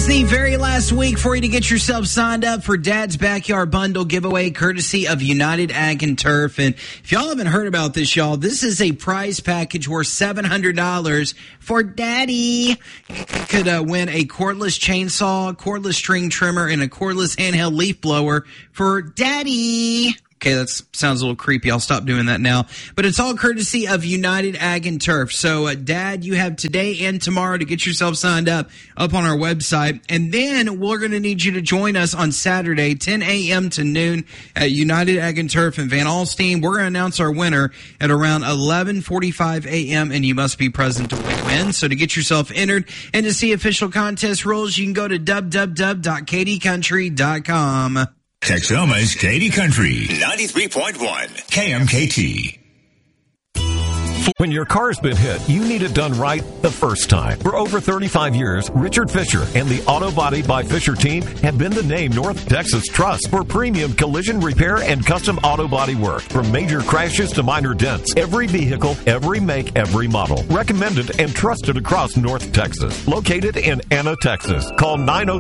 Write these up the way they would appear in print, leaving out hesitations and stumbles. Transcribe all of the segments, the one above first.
is the very last week for you to get yourself signed up for Dad's Backyard Bundle giveaway, courtesy of United Ag and Turf. And if y'all haven't heard about this, y'all, this is a prize package worth $700 for Daddy. You could win a cordless chainsaw, cordless string trimmer, and a cordless handheld leaf blower for Daddy. Okay, that sounds a little creepy. I'll stop doing that now. But it's all courtesy of United Ag and Turf. So, Dad, you have today and tomorrow to get yourself signed up on our website. And then we're going to need you to join us on Saturday, 10 a.m. to noon at United Ag and Turf in Van Alstyne. We're going to announce our winner at around 11:45 a.m., and you must be present to win. So to get yourself entered and to see official contest rules, you can go to www.kdcountry.com. Texoma's Katy Country 93.1 KMKT. When your car's been hit, you need it done right the first time. For over 35 years, Richard Fisher and the Auto Body by Fisher team have been the name North Texas trusts for premium collision repair and custom auto body work. From major crashes to minor dents, every vehicle, every make, every model. Recommended and trusted across North Texas. Located in Anna, Texas. Call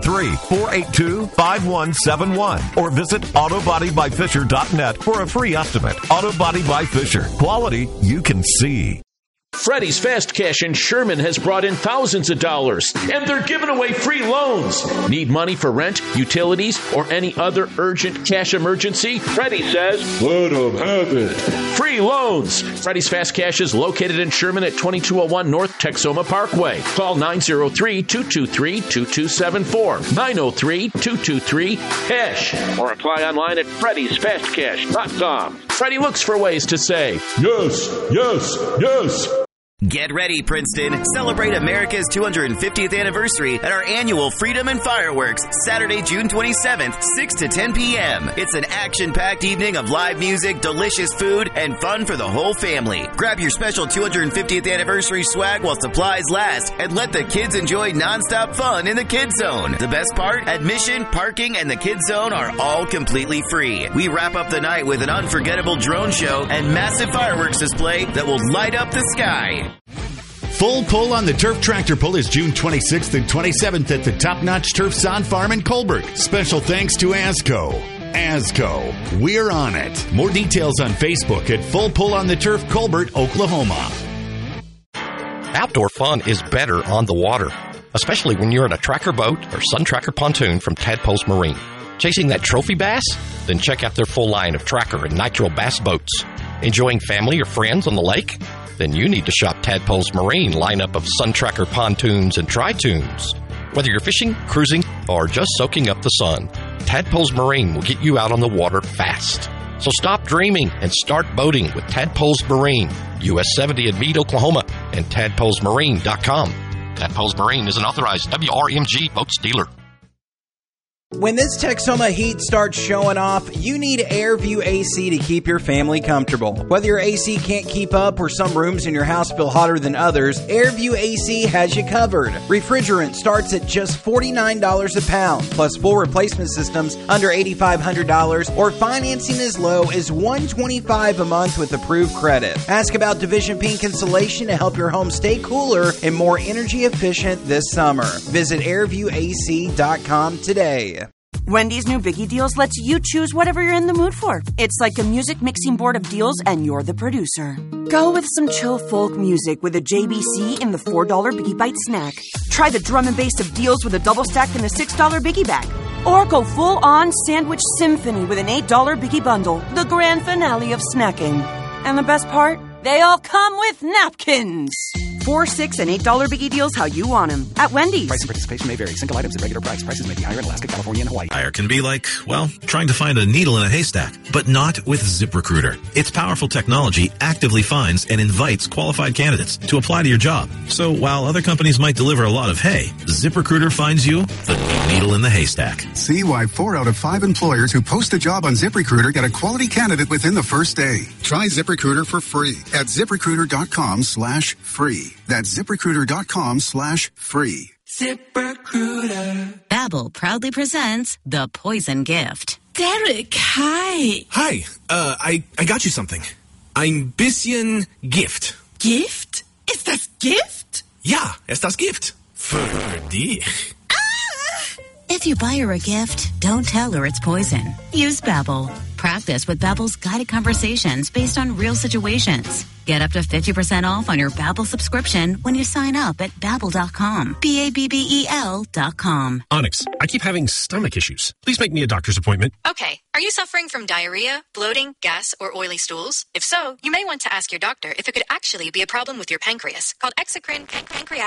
903-482-5171 or visit autobodybyfisher.net for a free estimate. Auto Body by Fisher. Quality you can see. Freddy's Fast Cash in Sherman has brought in thousands of dollars, and they're giving away free loans. Need money for rent, utilities, or any other urgent cash emergency? Freddy says, let them have it. Free loans. Freddy's Fast Cash is located in Sherman at 2201 North Texoma Parkway. Call 903-223-2274. 903-223-CASH. Or apply online at freddysfastcash.com. Freddy looks for ways to say, yes, yes, yes. Get ready, Princeton. Celebrate America's 250th anniversary at our annual Freedom and Fireworks, Saturday, June 27th, 6 to 10 p.m. It's an action-packed evening of live music, delicious food, and fun for the whole family. Grab your special 250th anniversary swag while supplies last, and let the kids enjoy nonstop fun in the Kids Zone. The best part? Admission, parking, and the Kids Zone are all completely free. We wrap up the night with an unforgettable drone show and massive fireworks display that will light up the sky. Full Pull on the Turf Tractor Pull is June 26th and 27th at the Top Notch Turf Sod Farm in Colbert. Special thanks to ASCO. ASCO, we're on it. More details on Facebook at Full Pull on the Turf, Colbert, Oklahoma. Outdoor fun is better on the water, especially when you're in a tracker boat or Sun Tracker pontoon from Tadpoles Marine. Chasing that trophy bass? Then check out their full line of tracker and nitro bass boats. Enjoying family or friends on the lake? Then you need to shop Tadpoles Marine lineup of Sun Tracker pontoons and tri-toons. Whether you're fishing, cruising, or just soaking up the sun, Tadpoles Marine will get you out on the water fast. So stop dreaming and start boating with Tadpoles Marine, US 70 in Meade, Oklahoma, and tadpolesmarine.com. Tadpoles Marine is an authorized WRMG boats dealer. When this Texoma heat starts showing off, you need AirView AC to keep your family comfortable. Whether your AC can't keep up or some rooms in your house feel hotter than others, AirView AC has you covered. Refrigerant starts at just $49 a pound, plus full replacement systems under $8,500, or financing as low as $125 a month with approved credit. Ask about Division Pink insulation to help your home stay cooler and more energy efficient this summer. Visit airviewac.com today. Wendy's new Biggie Deals lets you choose whatever you're in the mood for. It's like a music mixing board of deals, and you're the producer. Go with some chill folk music with a JBC in the $4 Biggie Bite snack. Try the drum and bass of deals with a double stack in the $6 Biggie Bag. Or go full-on sandwich symphony with an $8 Biggie Bundle, the grand finale of snacking. And the best part? They all come with napkins. $4, $6, and $8 Biggie Deals how you want them. At Wendy's. Price and participation may vary. Single items at regular price. Prices may be higher in Alaska, California, and Hawaii. Hire can be like, well, trying to find a needle in a haystack, but not with ZipRecruiter. Its powerful technology actively finds and invites qualified candidates to apply to your job. So while other companies might deliver a lot of hay, ZipRecruiter finds you the needle in the haystack. See why 4 out of 5 employers who post a job on ZipRecruiter get a quality candidate within the first day. Try ZipRecruiter for free at ZipRecruiter.com/free. That's ZipRecruiter.com/free. ZipRecruiter. Babbel proudly presents The Poison Gift. Derek, hi. Hi. I got you something. Ein bisschen Gift. Gift? Ist das Gift? Ja, ist das Gift. Für dich. If you buy her a gift, don't tell her it's poison. Use Babbel. Practice with Babbel's guided conversations based on real situations. Get up to 50% off on your Babbel subscription when you sign up at Babbel.com. Babbel.com. Onyx, I keep having stomach issues. Please make me a doctor's appointment. Okay. Are you suffering from diarrhea, bloating, gas, or oily stools? If so, you may want to ask your doctor if it could actually be a problem with your pancreas, called exocrine pancreatic